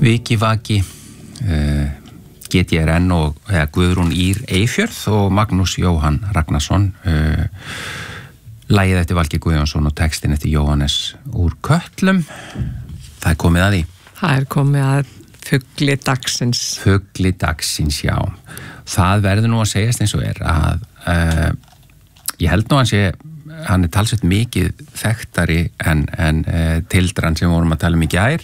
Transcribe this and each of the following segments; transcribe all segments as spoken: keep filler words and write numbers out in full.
Vikivaki, uh, G T R N og eða Guðrún Ýr Eyfjörð og Magnús Jóhann Ragnarsson. Uh, lagið eftir Valgeir Guðjónsson og textin eftir Jóhannes úr Kötlum. Það er komið að því. Það er komið að fugli dagsins. Fugli dagsins, já. Það verður nú að segjast eins og er að uh, ég held nú að hann sé, hann er talsveit mikið þekktari en, en uh, Tildran sem vorum að tala um í gær,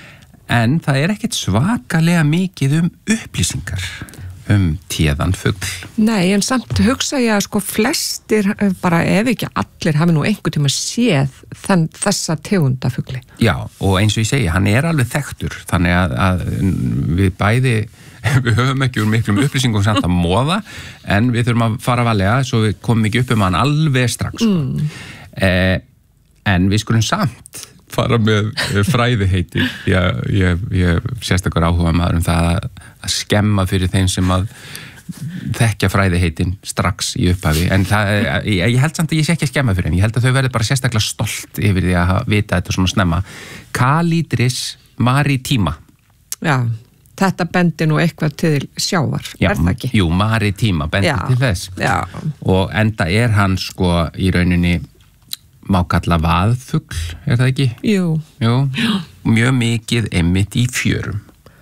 en það er ekkert svakalega mikið um upplýsingar um téðan fugl. Nei, en samt hugsa ég að sko flestir, bara ef ekki allir, hafi nú einhvern tíma séð þann, þessa tegunda fugli. Já, og eins og ég segi, hann er alveg þekktur, þannig að, að við bæði, við höfum ekki úr miklum upplýsingum samt að móða, en við þurfum að fara valega, svo við komum ekki upp um hann alveg strax. Mm. Eh, en við skulum samt fara með fræðiheiti. Ég, ég, ég sérstakar áhuga maður um það að, að skemma fyrir þeim sem að þekkja fræðiheitin strax í upphafi. En það, ég, ég held samt að ég sé ekki að skemma fyrir þeim. Ég held að þau verði bara sérstaklega stolt yfir því að vita þetta svona snemma. Calidris maritima. Já, þetta bendir nú eitthvað til sjávar, Já, er það ekki? Jú, maritima bendir Já, til þess. Já. Og enda er hann sko í rauninni má kalla vaðfugl, er það ekki? Jú. Jú, mjög mikið einmitt í fjörum.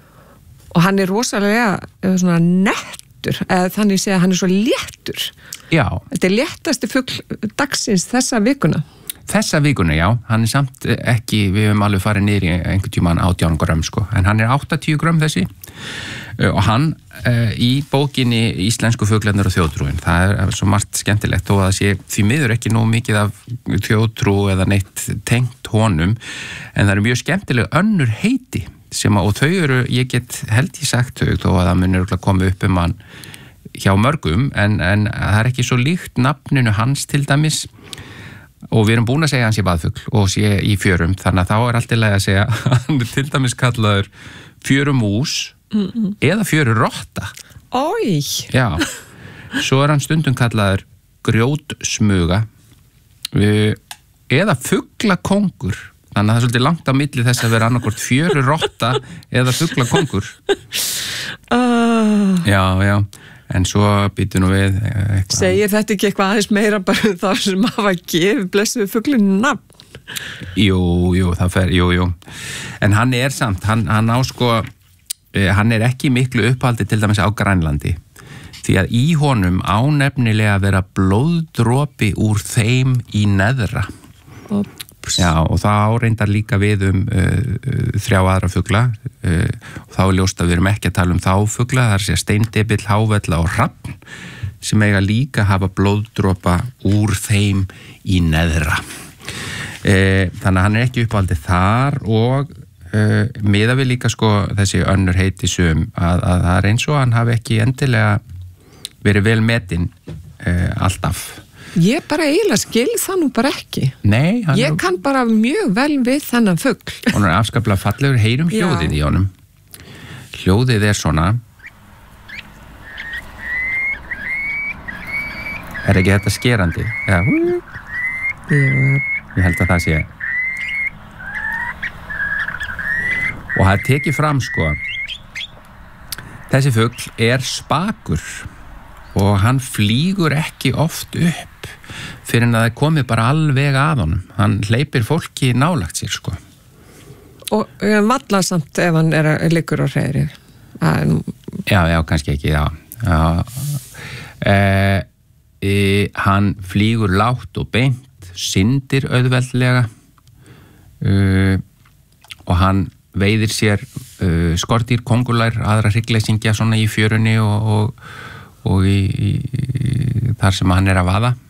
Og hann er rosalega svona nettur, eða þannig sé að hann er svo léttur. Já. Þetta er léttasti fugl dagsins þessa vikuna. Þessa vikuna, já. Hann er samt ekki, við höfum alveg farið niður í einhvern tímann átján grömm, sko. En hann er áttatíu grömm þessi. Og hann uh, í bókinni Íslensku fuglarnir og þjóðtrúin, það er svo margt skemmtilegt þó að það sé því miður ekki nóg mikið af þjóðtrú eða neitt tengt honum, en það eru mjög skemmtileg önnur heiti sem að, og þau eru, ég get held ég sagt þau þó að það munir að koma upp um hann hjá mörgum, en, en það er ekki svo líkt nafninu hans til dæmis, og við erum búin að segja hans í vaðfugl og sé í fjörum, þannig að þá er allt í lagi að segja hann er til dæmis kallaður fjörumús Mm-mm. eða fjörurotta. Ói! Já, svo er hann stundum kallaður grjótsmuga eða fuglakongur, þannig að það er svolítið langt á milli þess að vera annarkvort fjörurotta eða fuglakongur. Uh. Já, já, en svo býtu nú við eitthvað. Segir þetta ekki eitthvað aðeins meira bara þá sem hafa gefið blessuðu fuglinu nafn? Jú, jú, það fer, jú, jú. En hann er samt, hann, hann á sko hann er ekki miklu upphaldi til dæmis á Grænlandi, því að í honum á nefnilega að vera blóðdropi úr þeim í neðra. Ops. Já, og það áreindar líka við um uh, þrjá aðra fugla, uh, og þá er ljóst að við erum ekki að tala um þá fugla, það er að segja steindepill, hávella og hrafn sem eiga líka að hafa blóðdropa úr þeim í neðra. Uh, þannig að hann er ekki upphaldi þar, og Uh, miða við líka sko þessi önnur heiti sum að, að það er eins og hann hafi ekki endilega verið vel metinn uh, alltaf. Ég bara eiginlega skil það nú bara ekki. Nei. Ég er, kann bara mjög vel við þennan fugl. Hún er afskaplega fallegur, heyrum hljóðið Já. Í honum. Hljóðið er svona. Er ekki þetta skerandi? Ja. Ég held að það sé. Og það tekið fram sko, þessi fugl er spakur og hann flýgur ekki oft upp fyrir en að það komið bara alveg að honum. Hann hleypir fólki nálægt sér sko. Og valla samt ef hann er að liggur á hreiðri. Já, já, kannski ekki, já. já. E, e, hann flýgur lágt og beint, syndir auðveldlega e, og hann veiðir sér uh, skordýr, kongulær, aðra hryggleysingja svona í fjörunni og, og, og í, í, þar sem hann er að vaða.